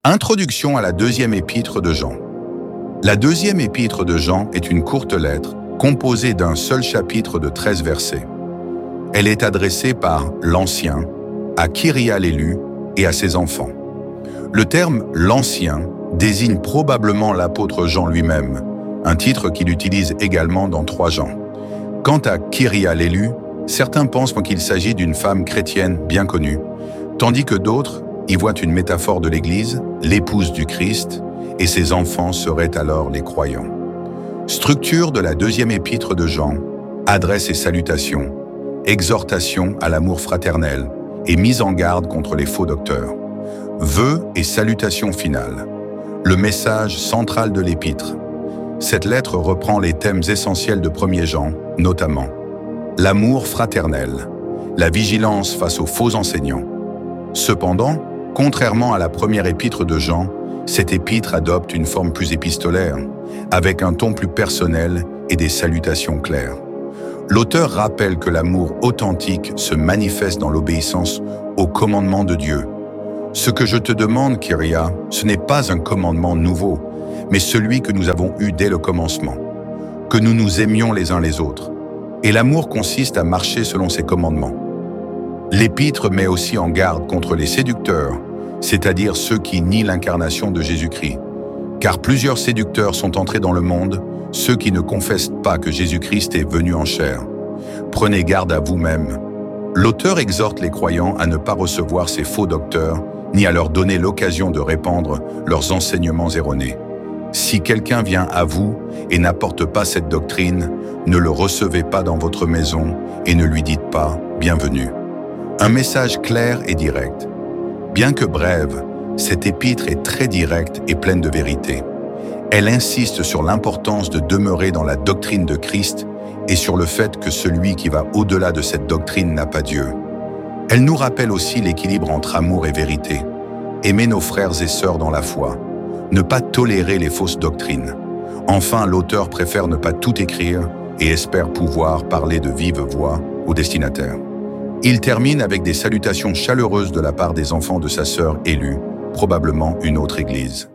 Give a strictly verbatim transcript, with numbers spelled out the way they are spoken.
Introduction à la deuxième épître de Jean. La deuxième épître de Jean est une courte lettre composée d'un seul chapitre de treize versets. Elle est adressée par l'Ancien à Kyria l'élu et à ses enfants. Le terme « l'Ancien » désigne probablement l'apôtre Jean lui-même, un titre qu'il utilise également dans trois Jean. Quant à Kyria l'élu, certains pensent qu'il s'agit d'une femme chrétienne bien connue, tandis que d'autres y voient une métaphore de l'Église, l'épouse du Christ, et ses enfants seraient alors les croyants. Structure de la deuxième épître de Jean, adresse et salutations, exhortation à l'amour fraternel et mise en garde contre les faux docteurs. Vœux et salutations finales. Le message central de l'épître. Cette lettre reprend les thèmes essentiels de premier Jean, notamment l'amour fraternel, la vigilance face aux faux enseignants. Cependant, contrairement à la première épître de Jean, cette épître adopte une forme plus épistolaire, avec un ton plus personnel et des salutations claires. L'auteur rappelle que l'amour authentique se manifeste dans l'obéissance aux commandements de Dieu. Ce que je te demande, Kyria, ce n'est pas un commandement nouveau, mais celui que nous avons eu dès le commencement, que nous nous aimions les uns les autres. Et l'amour consiste à marcher selon ses commandements. L'épître met aussi en garde contre les séducteurs, c'est-à-dire ceux qui nient l'incarnation de Jésus-Christ. Car plusieurs séducteurs sont entrés dans le monde, ceux qui ne confessent pas que Jésus-Christ est venu en chair. Prenez garde à vous-même. L'auteur exhorte les croyants à ne pas recevoir ces faux docteurs, ni à leur donner l'occasion de répandre leurs enseignements erronés. Si quelqu'un vient à vous et n'apporte pas cette doctrine, ne le recevez pas dans votre maison et ne lui dites pas « bienvenue ». Un message clair et direct. Bien que brève, cette épître est très directe et pleine de vérité. Elle insiste sur l'importance de demeurer dans la doctrine de Christ et sur le fait que celui qui va au-delà de cette doctrine n'a pas Dieu. Elle nous rappelle aussi l'équilibre entre amour et vérité. Aimer nos frères et sœurs dans la foi. Ne pas tolérer les fausses doctrines. Enfin, l'auteur préfère ne pas tout écrire et espère pouvoir parler de vive voix au destinataire. Il termine avec des salutations chaleureuses de la part des enfants de sa sœur élue, probablement une autre église.